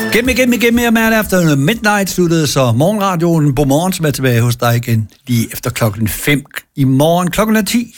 Gennem Man After Midnight sluttede så morgenradioen på morgen, som er tilbage hos dig igen lige efter 5:00 i morgen. Klokken er 10.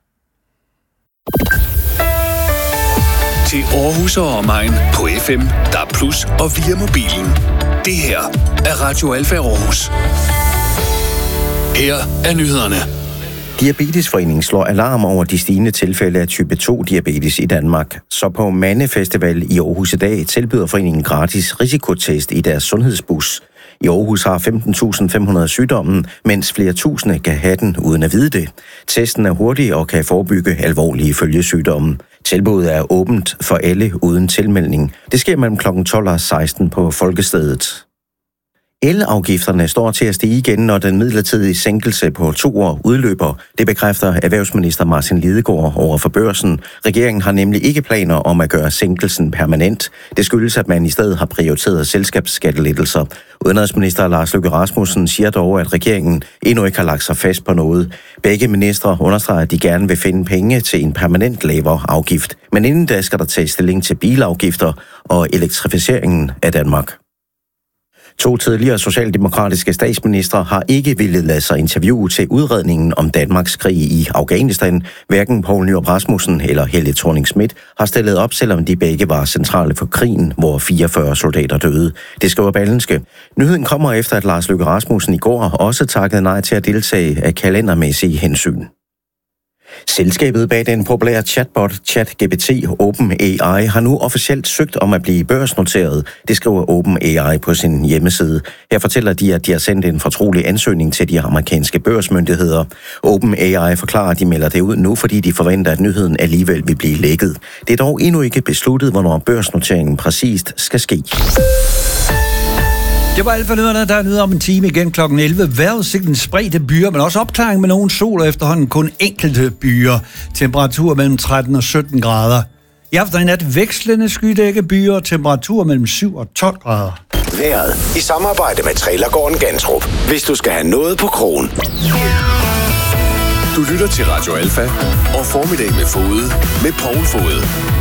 Til Aarhus og omegn på FM, DAB+ og via mobilen. Det her er Radio Alfa Aarhus. Her er nyhederne. Diabetesforeningen slår alarm over de stigende tilfælde af type 2-diabetes i Danmark. Så på Mandefestival i Aarhus i dag tilbyder foreningen gratis risikotest i deres sundhedsbus. I Aarhus har 15.500 sygdommen, mens flere tusinde kan have den uden at vide det. Testen er hurtig og kan forebygge alvorlige følgesygdomme. Tilbuddet er åbent for alle uden tilmelding. Det sker mellem kl. 12 og 16 på Folkestedet. Elafgifterne står til at stige igen, når den midlertidige sænkelse på 2 år udløber. Det bekræfter erhvervsminister Martin Lidegaard over for Børsen. Regeringen har nemlig ikke planer om at gøre sænkelsen permanent. Det skyldes, at man i stedet har prioriteret selskabsskattelettelser. Udenrigsminister Lars Løkke Rasmussen siger dog, at regeringen endnu ikke har lagt sig fast på noget. Begge ministre understreger, at de gerne vil finde penge til en permanent lavere afgift. Men inden da skal der tages stilling til bilafgifter og elektrificeringen af Danmark. 2 tidligere socialdemokratiske statsministre har ikke villet lade sig interviewe til udredningen om Danmarks krig i Afghanistan. Hverken Poul Nyrup Rasmussen eller Helle Thorning-Schmidt har stillet op, selvom de begge var centrale for krigen, hvor 44 soldater døde. Det skriver Berlingske. Nyheden kommer efter, at Lars Løkke Rasmussen i går også takkede nej til at deltage af kalendermæssige hensyn. Selskabet bag den populære chatbot ChatGPT OpenAI har nu officielt søgt om at blive børsnoteret. Det skriver OpenAI på sin hjemmeside. Her fortæller de, at de har sendt en fortrolig ansøgning til de amerikanske børsmyndigheder. OpenAI forklarer, at de melder det ud nu, fordi de forventer, at nyheden alligevel vil blive lækket. Det er dog endnu ikke besluttet, hvornår børsnoteringen præcist skal ske. Det var alt for nyhederne. Der er nyheder om en time igen kl. 11. Vejrudsigten spredte byer, men også opklaring med nogle sol og efterhånden kun enkelte byer. Temperatur mellem 13 og 17 grader. I aften i nat vekslende skydække byer, temperatur mellem 7 og 12 grader. Vejret i samarbejde med Trailergården Gantrup. Hvis du skal have noget på krogen. Du lytter til Radio Alfa og Formiddag med Fode med Poul Fode.